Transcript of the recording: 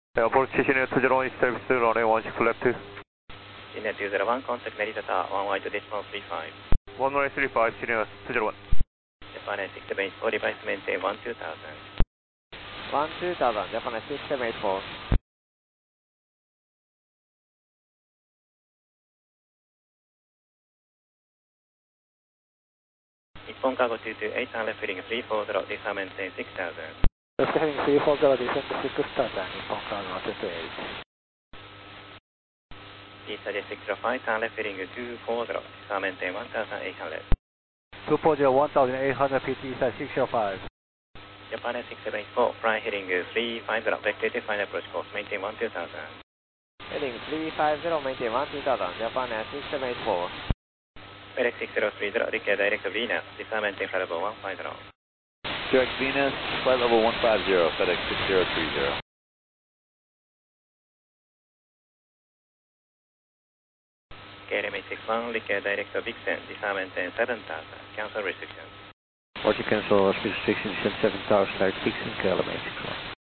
Airport Chishine 201 is service runway 16 left. Chine 201, contact Narita Tower, 1 wide decimal 35. 1135, Chine 201. Japan 6784, device maintain 12000. 12000, Japan 6784. Nippon Cargo 228, turn left heading 340, descend maintain 6000. Left heading 340, descend 6000, Nippon Cargo 228. Pizza J605, turn left heading 240, descend maintain 1800. 240, 1800 PT, 605. Japan 6784, fly heading 350, vector final approach course, maintain 12000. Heading 350, maintain 12000, Japan 6784. FedEx 6030, declare direct Venus, descend maintain flight level 150. Direct Venus, flight level 150, FedEx 6030. KLM 861, declare direct Vixen, descend maintain 7000, cancel restrictions. Roger, cancel restriction, descend 7000, direct Vixen, KLM 861.